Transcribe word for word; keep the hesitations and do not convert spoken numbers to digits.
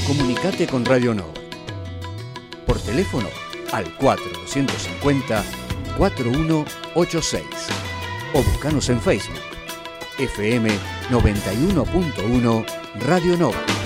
Comunicate con Radio Nova. Por teléfono al cuatro dos cinco cero cuatro uno ocho seis o buscanos en Facebook F M noventa y uno punto uno Radio Nova.